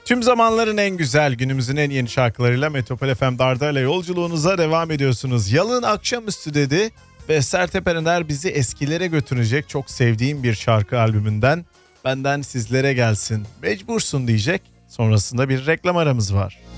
Tüm zamanların en güzel, günümüzün en yeni şarkılarıyla Metropol FM Dardar'la yolculuğunuza devam ediyorsunuz. Yalın akşamüstü dedi ve Sertab Erener bizi eskilere götürecek. Çok sevdiğim bir şarkı albümünden Benden Sizlere Gelsin. Mecbursun diyecek. Sonrasında bir reklam aramız var.